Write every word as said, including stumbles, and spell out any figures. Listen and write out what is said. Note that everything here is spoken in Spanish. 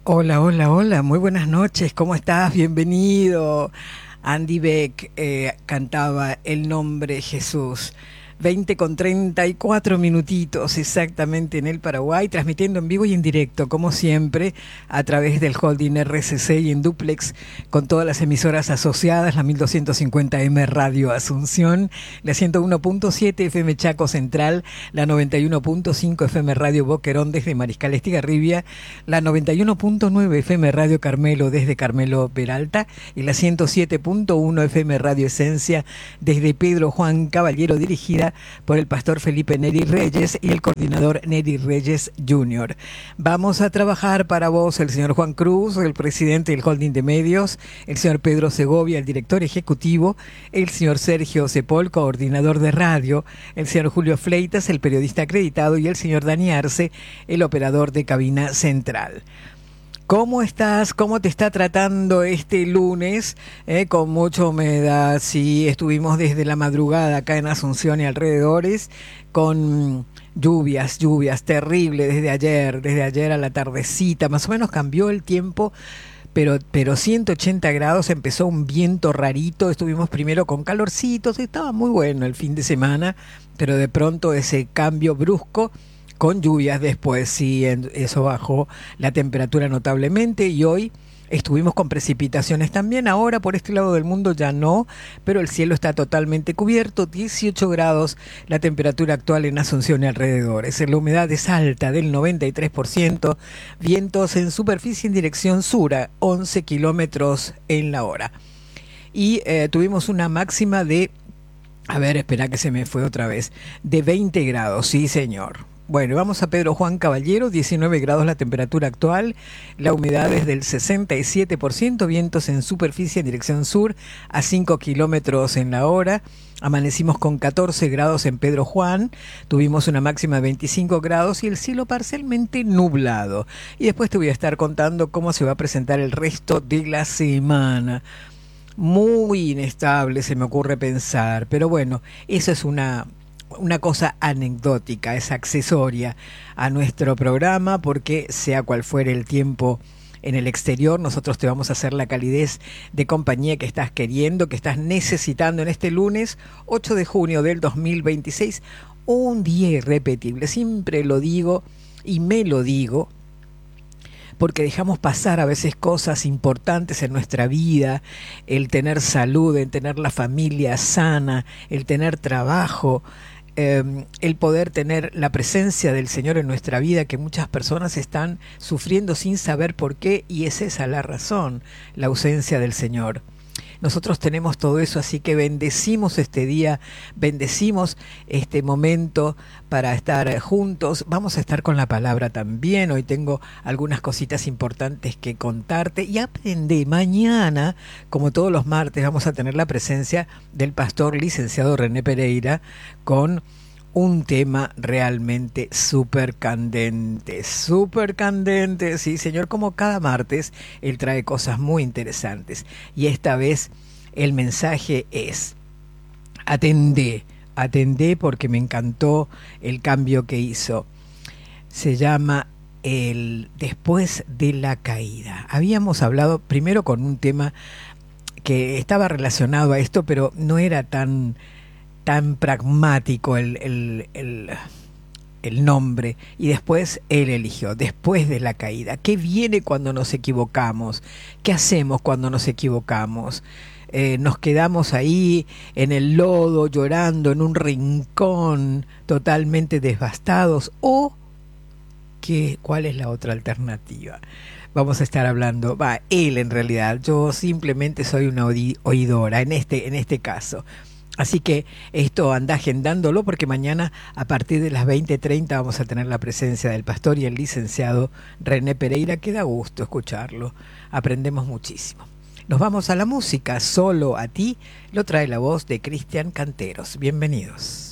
Hola, hola, hola, muy buenas noches, ¿cómo estás? Bienvenido. Andy Beck eh, cantaba El nombre Jesús. veinte con treinta y cuatro minutitos exactamente en el Paraguay, transmitiendo en vivo y en directo, como siempre, a través del holding R C C y en duplex, con todas las emisoras asociadas, la mil doscientos cincuenta M Radio Asunción, la ciento uno punto siete F M Chaco Central, la noventa y uno punto cinco F M Radio Boquerón desde Mariscal Estigarribia, la noventa y uno punto nueve F M Radio Carmelo desde Carmelo Peralta y la ciento siete punto uno F M Radio Esencia desde Pedro Juan Caballero, dirigida por el pastor Felipe Neri Reyes y el coordinador Neri Reyes junior Vamos a trabajar para vos el señor Juan Cruz, el presidente del holding de medios, el señor Pedro Segovia, el director ejecutivo, el señor Sergio Cepol, coordinador de radio, el señor Julio Fleitas, el periodista acreditado, y el señor Dani Arce, el operador de cabina central. ¿Cómo estás? ¿Cómo te está tratando este lunes? Eh, con mucha humedad. Sí, estuvimos desde la madrugada acá en Asunción y alrededores con lluvias, lluvias terribles desde ayer, desde ayer a la tardecita. Más o menos cambió el tiempo, pero, pero ciento ochenta grados, empezó un viento rarito. Estuvimos primero con calorcitos, estaba muy bueno el fin de semana, pero de pronto ese cambio brusco con lluvias después, sí, eso bajó la temperatura notablemente y hoy estuvimos con precipitaciones también. Ahora por este lado del mundo ya no, pero el cielo está totalmente cubierto, dieciocho grados la temperatura actual en Asunción y alrededores. La humedad es alta del noventa y tres por ciento, vientos en superficie en dirección sur a once kilómetros en la hora. Y eh, tuvimos una máxima de, a ver, espera que se me fue otra vez, de veinte grados, sí señor. Bueno, vamos a Pedro Juan Caballero, diecinueve grados la temperatura actual, la humedad es del sesenta y siete por ciento, vientos en superficie en dirección sur a cinco kilómetros en la hora. Amanecimos con catorce grados en Pedro Juan, tuvimos una máxima de veinticinco grados y el cielo parcialmente nublado. Y después te voy a estar contando cómo se va a presentar el resto de la semana. Muy inestable se me ocurre pensar, pero bueno, eso es una... una cosa anecdótica, es accesoria a nuestro programa, porque sea cual fuere el tiempo en el exterior, nosotros te vamos a hacer la calidez de compañía que estás queriendo, que estás necesitando en este lunes ocho de junio del dos mil veintiséis, un día irrepetible. Siempre lo digo y me lo digo, porque dejamos pasar a veces cosas importantes en nuestra vida, el tener salud, el tener la familia sana, el tener trabajo, eh, el poder tener la presencia del Señor en nuestra vida, que muchas personas están sufriendo sin saber por qué, y es esa la razón, la ausencia del Señor. Nosotros tenemos todo eso, así que bendecimos este día, bendecimos este momento para estar juntos. Vamos a estar con la palabra también. Hoy tengo algunas cositas importantes que contarte y aprende. Mañana, como todos los martes, vamos a tener la presencia del pastor licenciado René Pereira con un tema realmente súper candente, súper candente, sí señor, como cada martes, él trae cosas muy interesantes. Y esta vez el mensaje es, atendé, atendé porque me encantó el cambio que hizo. Se llama el después de la caída. Habíamos hablado primero con un tema que estaba relacionado a esto, pero no era tan... tan pragmático el, el, el, el nombre, y después él eligió, después de la caída. ¿Qué viene cuando nos equivocamos? ¿Qué hacemos cuando nos equivocamos? Eh, ¿Nos quedamos ahí en el lodo llorando en un rincón totalmente devastados? ¿O qué, cuál es la otra alternativa? Vamos a estar hablando, va, él en realidad, yo simplemente soy una oidora en este, en este caso. Así que esto anda agendándolo, porque mañana a partir de las veinte treinta vamos a tener la presencia del pastor y el licenciado René Pereira, que da gusto escucharlo, aprendemos muchísimo. Nos vamos a la música, Solo a ti, lo trae la voz de Cristian Canteros. Bienvenidos.